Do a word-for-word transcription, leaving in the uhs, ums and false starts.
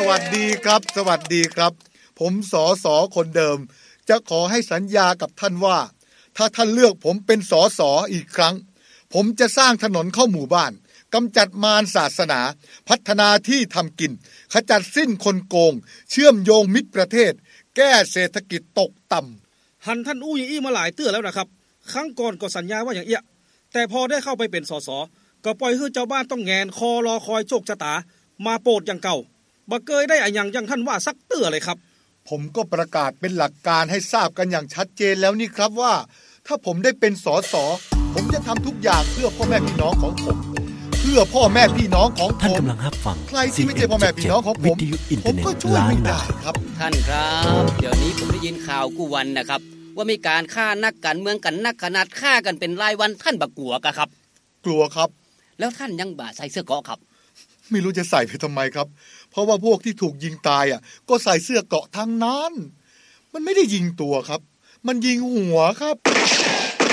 วัสดีครับสวัสดีครับผมสสคนเดิมจะขอให้สัญญากับท่านว่าถ้าท่านเลือกผมเป็นสสอีกครั้งผมจะสร้างถนนเข้าหมู่บ้านกำจัดมารศาสนาพัฒนาที่ทำกินขจัดสิ้นคนโกงเชื่อมโยงมิตรประเทศแก้เศรษฐกิจตกต่ำหันท่านอู้ยี่อี้มาหลายเตื้อแล้วนะครับครั้งก่อนก็สัญญาว่าอย่างเอี้ยแต่พอได้เข้าไปเป็นสสก็ปล่อยให้เจ้าบ้านต้องแงนคอรอคอยโชคชะตามาโปรดอย่างเก่าบ่เคยได้อะหยังอย่างท่านว่าสักเตื้อเลยครับผมก็ประกาศเป็นหลักการให้ทราบกันอย่างชัดเจนแล้วนี่ครับว่าถ้าผมได้เป็นสสผมจะทำทุกอย่างเพื่อพ่อแม่พี่น้องของผมเพื่อพ่อแม่พี่น้องของผมท่านกำลังรับฟังใครที่ไม่ใช่พ่อแม่พี่น้องของผมผมก็ช่วยไม่ได้ครับท่านครับเดี๋ยวนี้ผมได้ยินข่าวกู้วันนะครับว่ามีการฆ่านักการเมืองกันนักขนาดฆ่ากันเป็นรายวันท่านบักกลัวกะครับกลัวครับแล้วท่านยังบ่าใส่เสื้อเกราะครับไม่รู้จะใส่ไปทำไมครับเพราะว่าพวกที่ถูกยิงตายอ่ะก็ใส่เสื้อเกราะทั้งนั้นมันไม่ได้ยิงตัวครับมันยิงหัวครับ